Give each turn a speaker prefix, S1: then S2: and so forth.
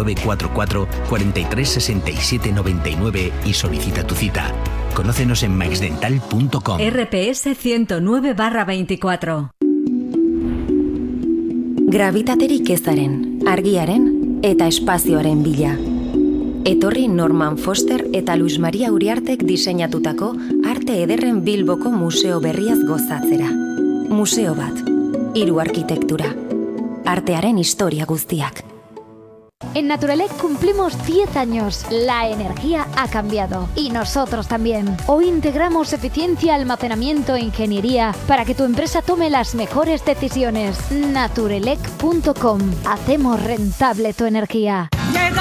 S1: 944 43 67 99 y solicita tu cita. Conócenos en maxdental.com.
S2: RPS 109/24.
S3: Gravitaterik ezaren, argiaren eta espazioaren bila. Etorri Norman Foster eta Luis Maria Uriartek diseinatutako arte ederren Bilboko museo berriaz gozatzera. Museo bat, 3 arkitektura, artearen historia guztiak.
S4: En Naturelec cumplimos 10 años. La energía ha cambiado y nosotros también. Hoy integramos eficiencia, almacenamiento e ingeniería para que tu empresa tome las mejores decisiones. Naturelec.com. Hacemos rentable tu energía.